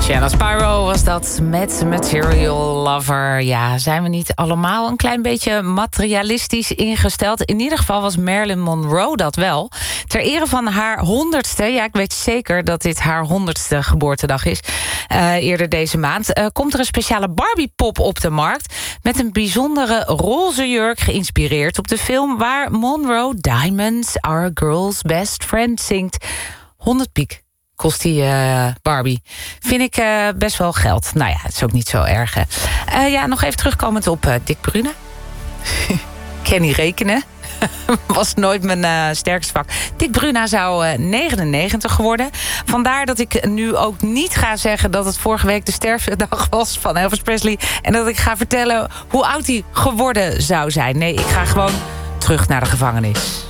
Shanna Spyro was dat met Material Lover. Ja, zijn we niet allemaal een klein beetje materialistisch ingesteld? In ieder geval was Marilyn Monroe dat wel. Ter ere van haar 100ste, ja, ik weet zeker dat dit haar 100ste geboortedag is, eerder deze maand, komt er een speciale Barbie-pop op de markt met een bijzondere roze jurk geïnspireerd op de film waar Monroe Diamonds Are a Girl's Best Friend zingt. 100 piek kost die Barbie. Vind ik best wel geld. Nou ja, het is ook niet zo erg. Nog even terugkomend op Dick Bruna. Ken niet rekenen. Was nooit mijn sterkste vak. Dick Bruna zou 99 geworden. Vandaar dat ik nu ook niet ga zeggen dat het vorige week de sterfdag was van Elvis Presley. En dat ik ga vertellen hoe oud hij geworden zou zijn. Nee, ik ga gewoon terug naar de gevangenis.